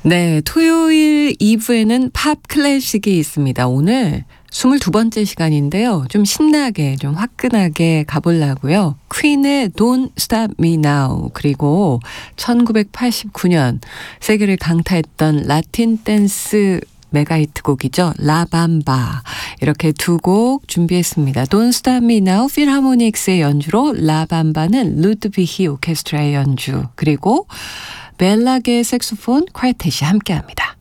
네, 토요일 2부에는 팝 클래식이 있습니다. 오늘 22번째 시간인데요. 좀 신나게, 좀 화끈하게 가보려고요. 퀸의 Don't Stop Me Now, 그리고 1989년 세계를 강타했던 라틴 댄스 메가히트 곡이죠. 라밤바. 이렇게 두 곡 준비했습니다. Don't Stop Me Now, 필하모닉스의 연주로, 라밤바는 루드비히 오케스트라의 연주, 그리고 벨라게의 색소폰 콰르텟이 함께합니다.